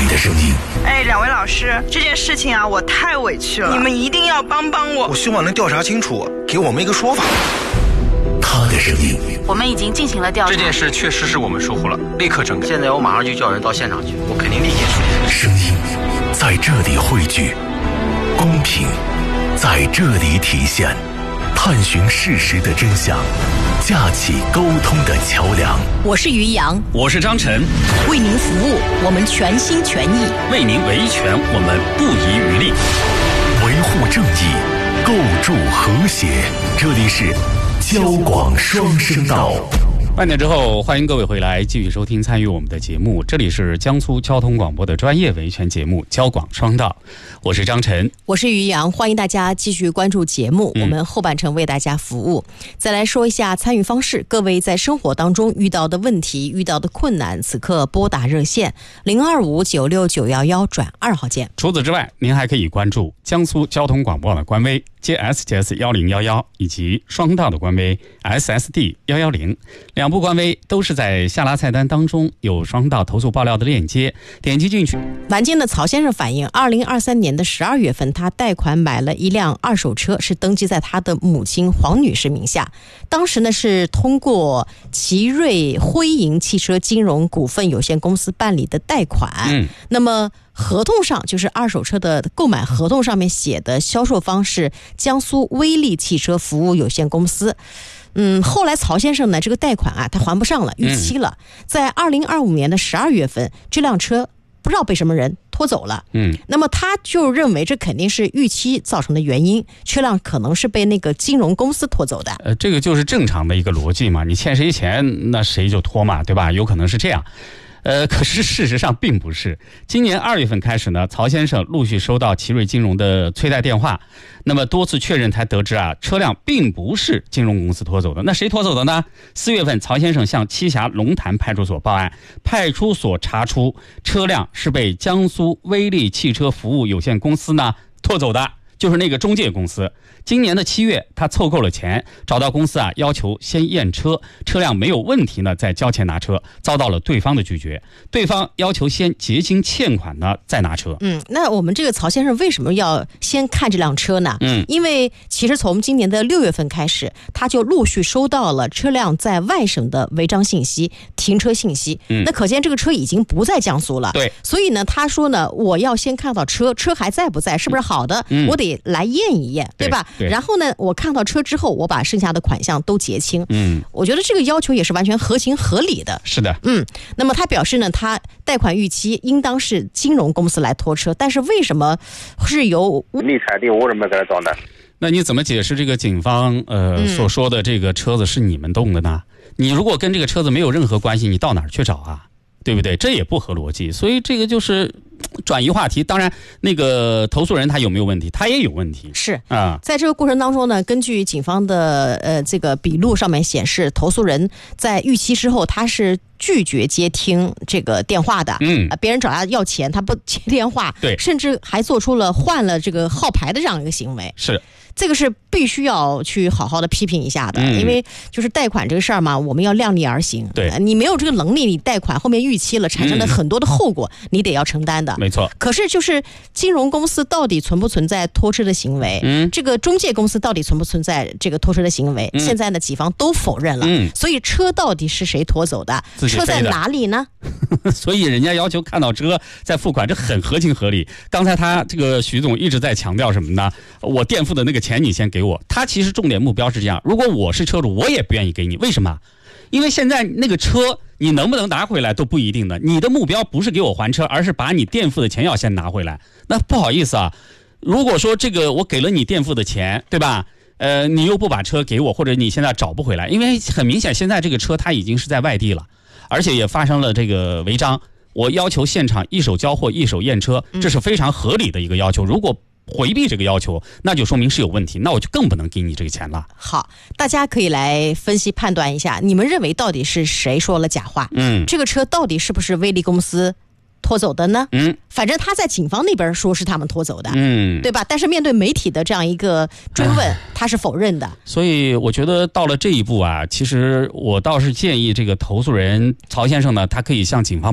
的声音。 哎，两位老师，这件事情啊，我太委屈了，你们一定要帮帮我。 我希望能调查清楚，给我们一个说法。 他的声音， 我们已经进行了调查。 这件事确实是我们疏忽了，立刻整改。 现在我马上就叫人到现场去，我肯定立即处理。 声音在这里汇聚，公平在这里体现，探寻事实的真相，架起沟通的桥梁。 我是于洋， 我是张晨， 为您服务，我们全心全意； 为您维权，我们不遗余力。 维护正义，构筑和谐。这里是交广双声道。 半点之后，欢迎各位回来继续收听参与我们的节目。这里是江苏交通广播的专业维权节目交广双道，我是张晨， 我是于洋，欢迎大家继续关注节目，我们后半程为大家服务。再来说一下参与方式，各位在生活当中遇到的问题、遇到的困难，此刻拨打热线025969111转2号键。 除此之外，您还可以关注江苏交通广播的官微 JSJS1011 以及双道的官微 SSD110，两部官微都是在下拉菜单当中有双道投诉爆料的链接，点击进去。 南京的曹先生反映，2023年的12月份，他贷款买了一辆二手车，是登记在他的母亲黄女士名下。当时呢是通过奇瑞辉盈汽车金融股份有限公司办理的贷款。那么合同上，就是二手车的购买合同上面写的销售方是江苏威利汽车服务有限公司。后来曹先生呢，这个贷款啊，他还不上了，逾期了。在2025年的12月份，这辆车不知道被什么人拖走了。那么他就认为这肯定是逾期造成的原因，车辆可能是被那个金融公司拖走的。 这个就是正常的一个逻辑嘛，你欠谁钱，那谁就拖嘛，对吧？有可能是这样。可是事实上并不是。今年2月份开始呢，曹先生陆续收到奇瑞金融的催贷电话，那么多次确认才得知啊，车辆并不是金融公司拖走的。那谁拖走的呢？4月份，曹先生向栖霞龙潭派出所报案，派出所查出车辆是被江苏威利汽车服务有限公司呢拖走的，就是那个中介公司。今年的7月，他凑够了钱，找到公司啊，要求先验车，车辆没有问题呢，再交钱拿车，遭到了对方的拒绝。对方要求先结清欠款呢，再拿车。 那我们这个曹先生为什么要先看这辆车呢？因为其实从今年的6月份开始，他就陆续收到了车辆在外省的违章信息、停车信息。那可见这个车已经不在江苏了。 对， 所以呢，他说呢，我要先看到车还在不在，是不是好的，我得来验一验，对吧？然后呢，我看到车之后，我把剩下的款项都结清。我觉得这个要求也是完全合情合理的。 是的。 那么他表示呢，他贷款逾期应当是金融公司来拖车，但是为什么是由理财的我怎么给他找的？ 那你怎么解释这个警方所说的这个车子是你们动的呢？你如果跟这个车子没有任何关系，你到哪儿去找啊？对不对？这也不合逻辑。所以这个就是转移话题。当然那个投诉人他有没有问题，他也有问题。 是啊，在这个过程当中呢，根据警方的这个笔录上面显示，投诉人在逾期之后他是拒绝接听这个电话的。别人找他要钱，他不接电话， 对， 甚至还做出了换了这个号牌的这样一个行为。 是。 这个是必须要去好好的批评一下的。因为就是贷款这个事儿嘛，我们要量力而行。 对， 你没有这个能力，你贷款后面逾期了，产生了很多的后果，你得要承担的。 没错。 可是就是金融公司到底存不存在拖车的行为？这个中介公司到底存不存在这个拖车的行为？现在呢，几方都否认了。所以车到底是谁拖走的？车在哪里呢？ 所以人家要求看到车再付款，这很合情合理。刚才他这个徐总一直在强调什么呢？我垫付的那个钱你先给我。他其实重点目标是这样，如果我是车主，我也不愿意给你。为什么？因为现在那个车你能不能拿回来都不一定的。你的目标不是给我还车，而是把你垫付的钱要先拿回来。那不好意思啊，如果说这个我给了你垫付的钱，对吧？你又不把车给我，或者你现在找不回来，因为很明显现在这个车它已经是在外地了，而且也发生了这个违章。我要求现场一手交货一手验车，这是非常合理的一个要求。如果回避这个要求，那就说明是有问题，那我就更不能给你这个钱了。 好，大家可以来分析判断一下，你们认为到底是谁说了假话？这个车到底是不是威利公司拖走的呢？反正他在警方那边说是他们拖走的，对吧？但是面对媒体的这样一个追问，他是否认的。 所以我觉得到了这一步啊，其实我倒是建议这个投诉人曹先生呢，他可以向警方